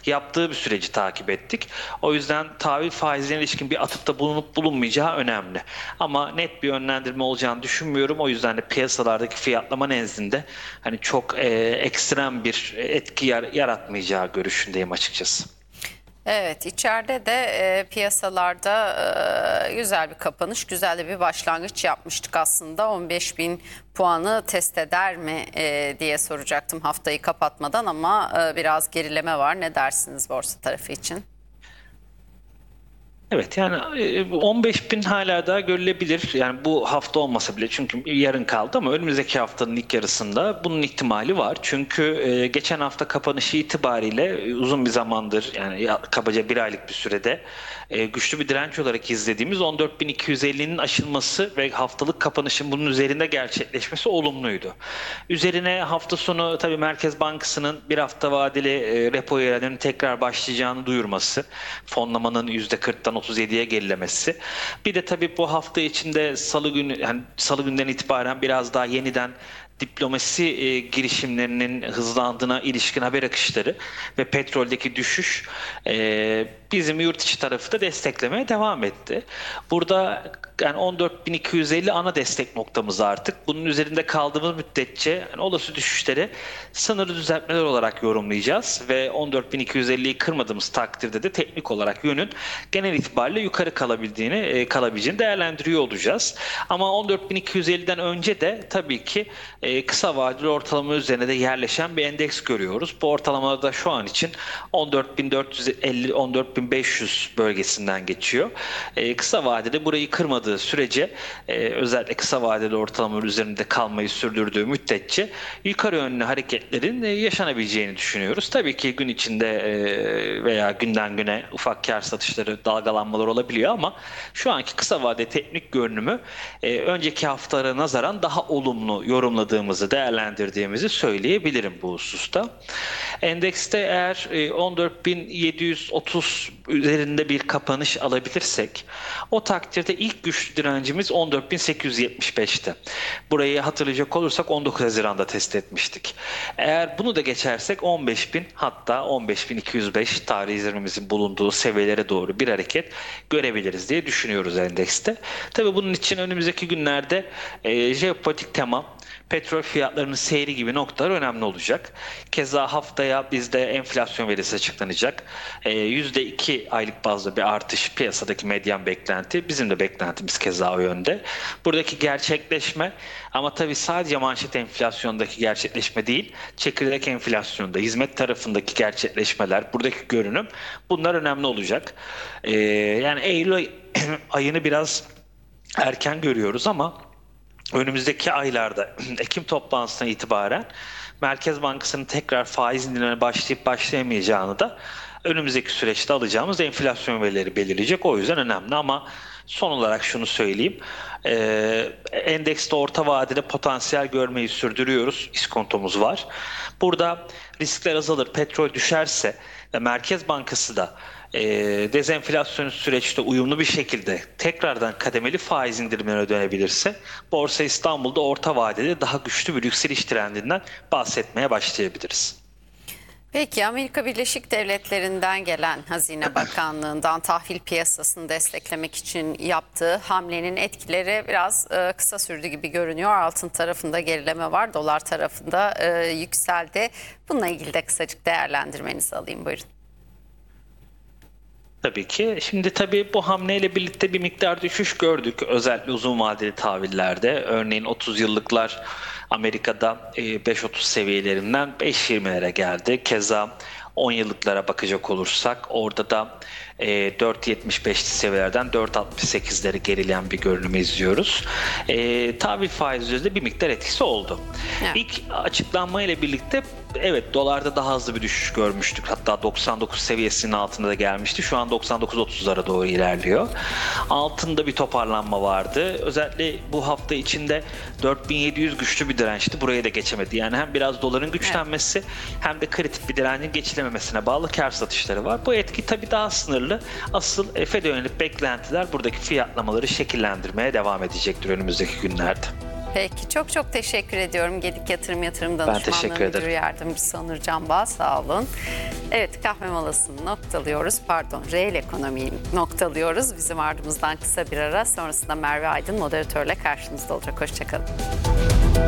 yaptığı bir süreci takip ettik. O yüzden tahvil faizine ilişkin bir atıfta bulunup bulunmayacağı önemli. Ama net bir yönlendirme olacağını düşünmüyorum. O yüzden de piyasalardaki fiyatlama nezdinde hani çok ekstrem bir etki yaratmayacağı görüşündeyim açıkçası. Evet, içeride de piyasalarda güzel bir kapanış, güzel de bir başlangıç yapmıştık aslında. 15.000 puanı test eder mi diye soracaktım haftayı kapatmadan ama biraz gerileme var. Ne dersiniz borsa tarafı için? Evet, yani 15 bin hala daha görülebilir. Yani bu hafta olmasa bile, çünkü yarın kaldı, ama önümüzdeki haftanın ilk yarısında bunun ihtimali var. Çünkü geçen hafta kapanışı itibariyle uzun bir zamandır, yani kabaca bir aylık bir sürede güçlü bir direnç olarak izlediğimiz 14.250'nin aşılması ve haftalık kapanışın bunun üzerinde gerçekleşmesi olumluydu. Üzerine hafta sonu tabii Merkez Bankası'nın bir hafta vadeli repo üyelerinin tekrar başlayacağını duyurması, fonlamanın %40'tan 37'ye gerilemesi. Bir de tabii bu hafta içinde salı günü, yani salı günden itibaren biraz daha yeniden diplomasi girişimlerinin hızlandığına ilişkin haber akışları ve petroldeki düşüş bizim yurt içi tarafı da desteklemeye devam etti. Burada yani 14.250 ana destek noktamız artık. Bunun üzerinde kaldığımız müddetçe yani olası düşüşleri sınırlı düzeltmeler olarak yorumlayacağız ve 14.250'yi kırmadığımız takdirde de teknik olarak yönün genel itibariyle yukarı kalabileceğini değerlendiriyor olacağız. Ama 14.250'den önce de tabii ki kısa vadeli ortalama üzerine de yerleşen bir endeks görüyoruz. Bu ortalamada şu an için 14.450-14.500 bölgesinden geçiyor. Kısa vadede burayı kırmadığı sürece, özellikle kısa vadeli ortalama üzerinde kalmayı sürdürdüğü müddetçe yukarı yönlü hareketlerin yaşanabileceğini düşünüyoruz. Tabii ki gün içinde veya günden güne ufak kar satışları, dalgalanmalar olabiliyor ama şu anki kısa vade teknik görünümü önceki haftalara nazaran daha olumlu yorumladığımızı, değerlendirdiğimizi söyleyebilirim bu hususta. Endekste eğer 14.730 üzerinde bir kapanış alabilirsek, o takdirde ilk güçlü direncimiz 14.875'ti. Burayı hatırlayacak olursak 19 Haziran'da test etmiştik. Eğer bunu da geçersek 15.000, hatta 15.205 tarihi zirvemizin bulunduğu seviyelere doğru bir hareket görebiliriz diye düşünüyoruz endekste. Tabii bunun için önümüzdeki günlerde jeopolitik tema, petrol fiyatlarının seyri gibi noktalar önemli olacak. Keza haftaya bizde enflasyon verisi açıklanacak. %2 aylık bazda bir artış piyasadaki medyan beklenti. Bizim de beklentimiz keza o yönde. Buradaki gerçekleşme, ama tabii sadece manşet enflasyondaki gerçekleşme değil, çekirdek enflasyonda, hizmet tarafındaki gerçekleşmeler, buradaki görünüm, bunlar önemli olacak. Yani Eylül ayını biraz erken görüyoruz ama önümüzdeki aylarda Ekim toplantısına itibaren Merkez Bankası'nın tekrar faiz indirimine başlayıp başlayamayacağını da önümüzdeki süreçte alacağımız enflasyon verileri belirleyecek. O yüzden önemli, ama son olarak şunu söyleyeyim. Endekste orta vadede potansiyel görmeyi sürdürüyoruz. İskontomuz var. Burada riskler azalır. Petrol düşerse ve Merkez Bankası da dezenflasyon süreçte uyumlu bir şekilde tekrardan kademeli faiz indirimlerine dönebilirse, Borsa İstanbul'da orta vadede daha güçlü bir yükseliş trendinden bahsetmeye başlayabiliriz. Peki Amerika Birleşik Devletleri'nden gelen Hazine Bakanlığı'ndan tahvil piyasasını desteklemek için yaptığı hamlenin etkileri biraz kısa sürdü gibi görünüyor. Altın tarafında gerileme var, dolar tarafında yükseldi. Bununla ilgili de kısacık değerlendirmenizi alayım, buyurun. Tabii ki. Şimdi tabii bu hamleyle birlikte bir miktar düşüş gördük. Özellikle uzun vadeli tahvillerde. Örneğin 30 yıllıklar Amerika'da 5.30 seviyelerinden 5.20'lere geldi. Keza 10 yıllıklara bakacak olursak orada da 4.75'li seviyelerden 4.68'leri gerileyen bir görünümü izliyoruz. Tahvil faiz üzerinde bir miktar etkisi oldu. Evet. İlk açıklanma ile birlikte evet, dolarda daha hızlı bir düşüş görmüştük. Hatta 99 seviyesinin altında da gelmişti. Şu an 99.30'lara doğru ilerliyor. Altında bir toparlanma vardı. Özellikle bu hafta içinde 4.700 güçlü bir dirençti. Burayı da geçemedi. Yani hem biraz doların güçlenmesi, evet, hem de kritik bir direncin geçilememesine bağlı kar satışları var. Bu etki tabii daha sınırlı. Asıl FED'e yönelik beklentiler buradaki fiyatlamaları şekillendirmeye devam edecektir önümüzdeki günlerde. Peki çok çok teşekkür ediyorum. Gedik Yatırım teşekkür Danışmanlığı ederim. Müdür Yardımcısı Onur Canbağ, sağ olun. Evet, kahve molasını noktalıyoruz. Reel ekonomiyi noktalıyoruz. Bizim ardımızdan kısa bir ara, sonrasında Merve Aydın moderatörle karşınızda olacak. Hoşçakalın.